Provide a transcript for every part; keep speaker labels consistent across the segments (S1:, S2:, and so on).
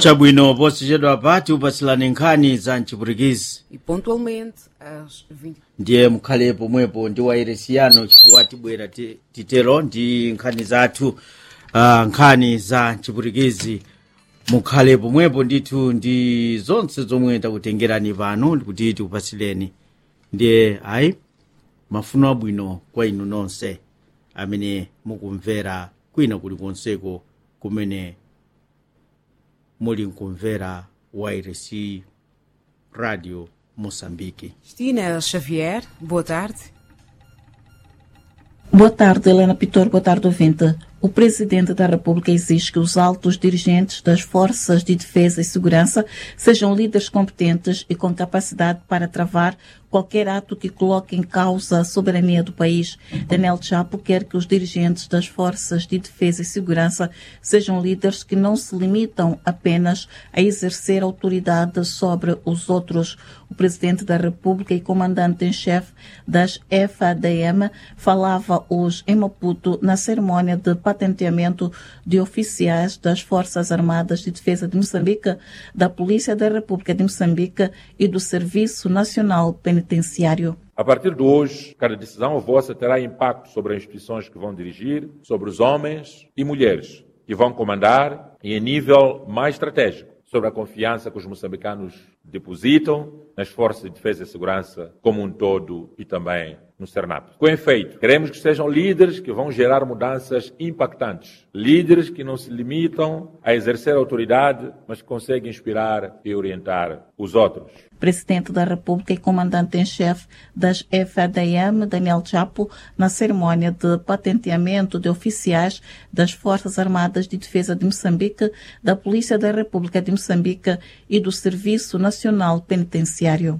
S1: Chabwino, posijero apati upasilani nkhani za mchipwitikizi.
S2: E pontualmente às 20.
S1: Ndiye mukhale pomwepo ndi wayeresiyano chifukwa tibwera titero ndi nkhani zathu, nkhani za mchipwitikizi. Mukhale pomwepo ndithu ndi zonse zomwe takutengerani pano kuti tikupasileni. Ndiye ayi mafuno abwino kwa inu nonse amene mukumvera kwina kulikonseko kumene muli nkumvera wairesi Radio Moçambique.
S2: Cristina Xavier, boa tarde.
S3: Boa tarde, Helena Pitor. Boa tarde, ouvinte. O Presidente da República exige que os altos dirigentes das Forças de Defesa e Segurança sejam líderes competentes e com capacidade para travar qualquer ato que coloque em causa a soberania do país. Daniel Chapo quer que os dirigentes das Forças de Defesa e Segurança sejam líderes que não se limitam apenas a exercer autoridade sobre os outros. O Presidente da República e comandante-em-chefe das FADM falava hoje em Maputo na cerimônia de patenteamento de oficiais das Forças Armadas de Defesa de Moçambique, da Polícia da República de Moçambique e do Serviço Nacional Penitenciário.
S4: A partir de hoje, cada decisão vossa terá impacto sobre as instituições que vão dirigir, sobre os homens e mulheres que vão comandar e em nível mais estratégico, sobre a confiança que os moçambicanos depositam nas Forças de Defesa e Segurança como um todo e também no Cernap. Com efeito, queremos que sejam líderes que vão gerar mudanças impactantes. Líderes que não se limitam a exercer autoridade, mas que conseguem inspirar e orientar os outros.
S3: Presidente da República e comandante-em-chefe das FADM, Daniel Chapo, na cerimônia de patenteamento de oficiais das Forças Armadas de Defesa de Moçambique, da Polícia da República de Moçambique e do Serviço Nacional Penitenciário.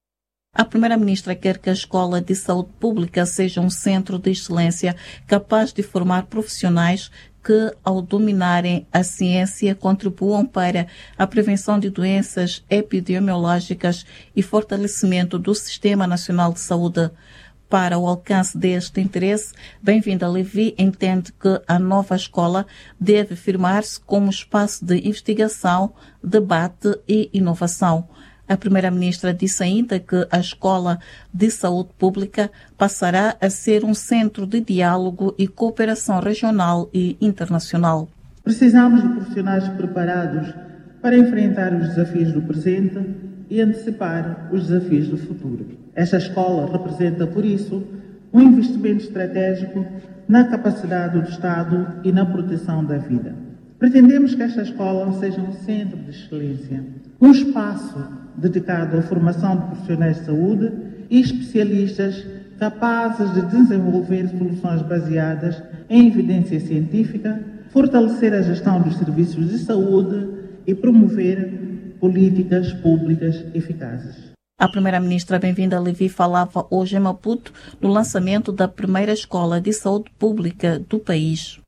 S3: A Primeira-Ministra quer que a Escola de Saúde Pública seja um centro de excelência capaz de formar profissionais que, ao dominarem a ciência, contribuam para a prevenção de doenças epidemiológicas e fortalecimento do Sistema Nacional de Saúde. Para o alcance deste interesse, Bem-vinda Levi entende que a nova escola deve firmar-se como espaço de investigação, debate e inovação. A Primeira-Ministra disse ainda que a Escola de Saúde Pública passará a ser um centro de diálogo e cooperação regional e internacional.
S5: Precisamos de profissionais preparados para enfrentar os desafios do presente e antecipar os desafios do futuro. Esta escola representa, por isso, um investimento estratégico na capacidade do Estado e na proteção da vida. Pretendemos que esta escola seja um centro de excelência, um espaço dedicado à formação de profissionais de saúde e especialistas capazes de desenvolver soluções baseadas em evidência científica, fortalecer a gestão dos serviços de saúde e promover políticas públicas eficazes.
S3: A Primeira-Ministra Bem-vinda Levi falava hoje em Maputo no lançamento da primeira escola de saúde pública do país.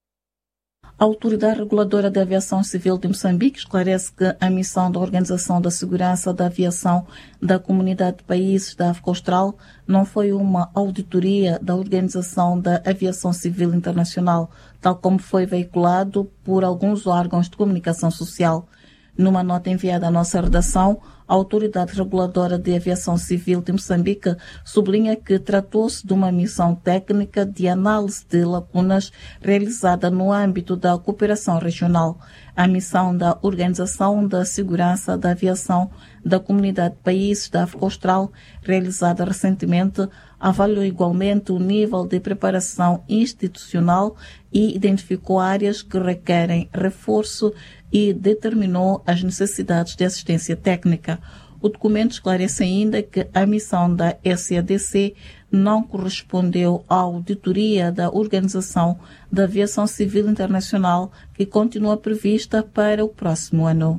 S3: A Autoridade Reguladora da Aviação Civil de Moçambique esclarece que a missão da Organização da Segurança da Aviação da Comunidade de Países da África Austral não foi uma auditoria da Organização da Aviação Civil Internacional, tal como foi veiculado por alguns órgãos de comunicação social. Numa nota enviada à nossa redação, a Autoridade Reguladora de Aviação Civil de Moçambique sublinha que tratou-se de uma missão técnica de análise de lacunas realizada no âmbito da cooperação regional. A missão da Organização da Segurança da Aviação da Comunidade de Países da África Austral, realizada recentemente, avaliou igualmente o nível de preparação institucional e identificou áreas que requerem reforço e determinou as necessidades de assistência técnica. O documento esclarece ainda que a missão da SADC não correspondeu à auditoria da Organização da Aviação Civil Internacional, que continua prevista para o próximo ano.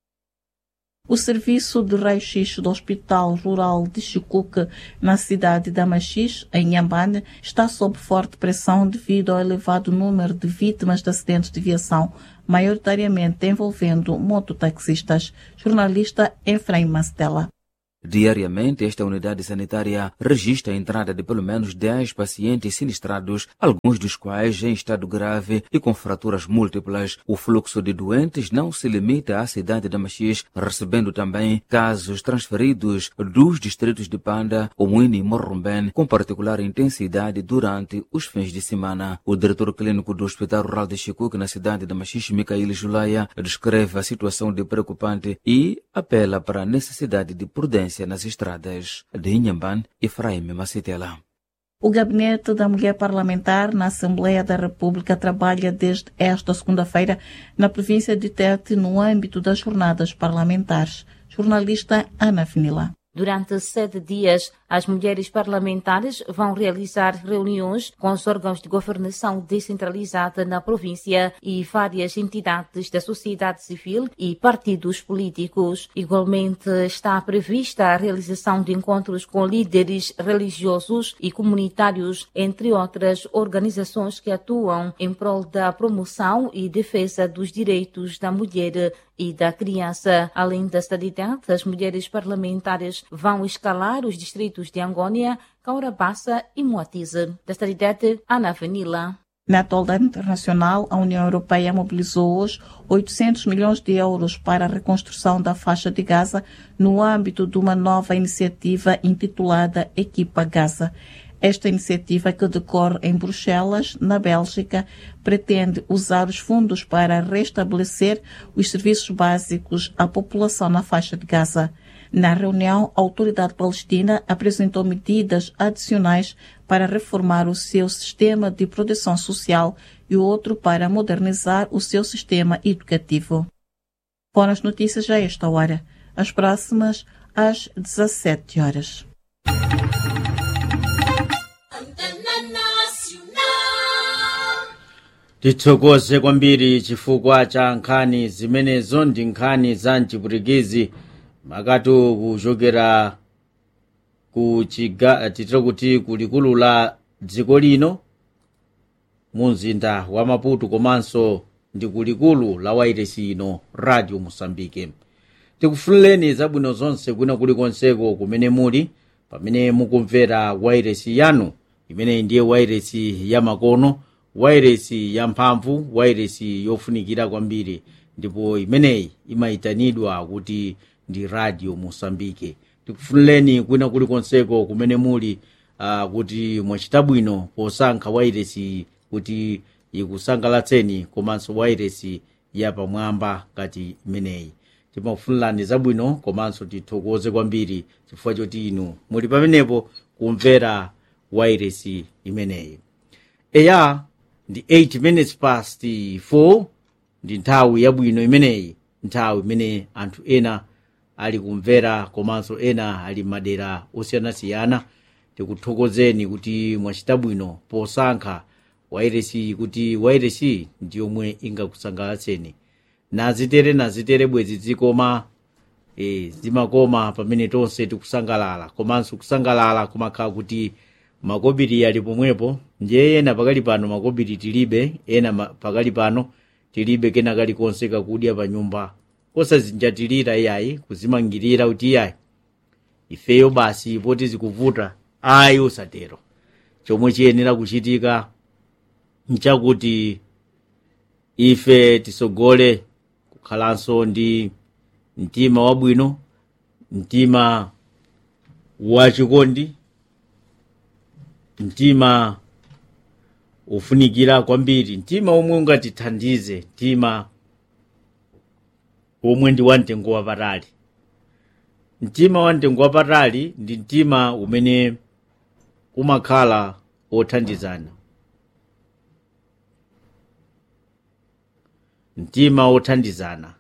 S3: O serviço de raio-x do Hospital Rural de Chicuque, na cidade de Amaxis, em Inhambane, está sob forte pressão devido ao elevado número de vítimas de acidentes de aviação, maioritariamente envolvendo mototaxistas. Jornalista Efraim Mastella.
S6: Diariamente, esta unidade sanitária registra a entrada de pelo menos 10 pacientes sinistrados, alguns dos quais em estado grave e com fraturas múltiplas. O fluxo de doentes não se limita à cidade de Machis, recebendo também casos transferidos dos distritos de Panda, Omuini e Morrumbén, com particular intensidade durante os fins de semana. O diretor clínico do Hospital Rural de Chikuque, na cidade de Machis, Micael Julaia, descreve a situação de preocupante e apela para a necessidade de prudência nas estradas. De Inhamban, Efraim Macitela.
S3: O Gabinete da Mulher Parlamentar na Assembleia da República trabalha desde esta segunda-feira na província de Tete no âmbito das jornadas parlamentares. Jornalista Ana Finila.
S7: Durante 7 dias, as mulheres parlamentares vão realizar reuniões com os órgãos de governação descentralizada na província e várias entidades da sociedade civil e partidos políticos. Igualmente, está prevista a realização de encontros com líderes religiosos e comunitários, entre outras organizações que atuam em prol da promoção e defesa dos direitos da mulher e da criança. Além da estadidade, as mulheres parlamentares vão escalar os distritos de Angônia, Caurabassa e Moatize. Da estadidade, Ana Vanilla.
S3: Na atualidade internacional, a União Europeia mobilizou hoje 800 milhões de euros para a reconstrução da faixa de Gaza no âmbito de uma nova iniciativa intitulada Equipa Gaza. Esta iniciativa, que decorre em Bruxelas, na Bélgica, pretende usar os fundos para restabelecer os serviços básicos à população na faixa de Gaza. Na reunião, a autoridade palestina apresentou medidas adicionais para reformar o seu sistema de proteção social e outro para modernizar o seu sistema educativo. Foram as notícias a esta hora. As próximas, às 17 horas.
S1: Tithokoze kwambiri chifukwa cha nkhani zimenezo ndi nkhani za mchipwitikizi makatu kuchokera titira kuti kulikulu la dziko lino mu mzinda wa Maputo komanso ndi kulikulu la wailesi ino Radio Mosambike. Tikufunireni zabwino zonse kwina kulikonseko kumene muli pamene mukumvera wailesi yanu imene ndiye wailesi ya makono, wailesi ya mphamvu, wailesi yofunikira kwambiri, ndipo imeneyi imayitanidwa kuti ndi Radio Mosambike. Tikufunireni kwina kulikonseko kumene muli kuti mwachita bwino posankha wailesi kuti ikusangalatseni, komanso wailesi ya pamwamba ngati imeneyi. Timakufunirani zabwino komanso tithokoze kwambiri chifukwa choti inu muli pamenepo kumvera wailesi imeneyi. Eya ndi 8 minutes past 4 ndi nthawi yabwino imeneyi, nthawi imene anthu ena ali kumvera komanso ena ali madera osiyanasiyana. Tikuthokozeni kuti mwachita bwino posankha wailesi, kuti wailesi ndi yomwe ingakusangalatseni. Nazitere bwezi zikoma zimakoma pamene tonse tikusangalala, komanso kusangalala kumakhala kuti makobiri ali pomwepo. Ndiye ena pakali pano makobiri tilibe, ena pakali pano tilibe kena kalikonse kakudya pa nyumba, osazinjatirira iyayi kuzimangirira kuti iyayi ifeyo basi poti zikuvuta. Ayi, osatero. Chomwe chiyenera kuchitika nchakuti ife tisogole kukhalanso ndi mtima wabwino, mtima wachikondi, mtima ufunikira kwambiri, mtima omwe ungatithandize, mtima omwe ndi wamtengo wapatali. Mtima wamtengo wapatali ndi mtima umene umakhala othandizana, mtima othandizana.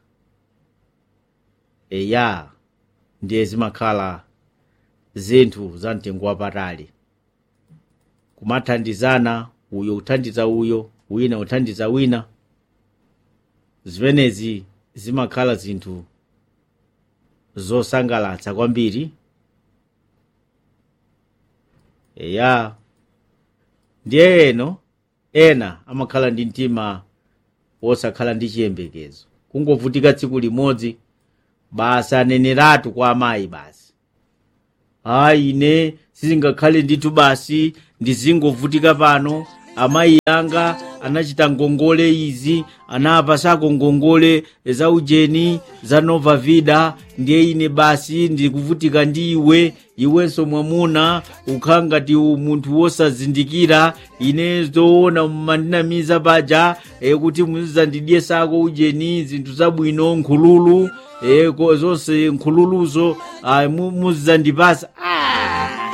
S1: Eya ndiye zimakhala zinthu za mtengo wapatali, kumathandizana, uyo uthandiza uyo, wina uthandiza wina. Zimenezi zimakhala zinthu zosangalatsa kwambiri. Eya ndiye ena amakhala ndi mtima wosakhala ndi chiyembekezo, kungovutika tsiku limodzi basi aneneratu kwa amayi basi hayi ine sizingakhale ndithu basi ndizingovutika pano. Amayi anga anachita ngongole izi, anapasako ngongole za ujeni za Nova Vida, ndiye ine basi ndikuvutika ndi iwenso mwamuna ukhala ngati munthu wosazindikira. ine zoona mandinamiza paja kuti muzandidyesako ujeni zinthu zabwino, nkhululu zonse nkhululuzo muzandipasa.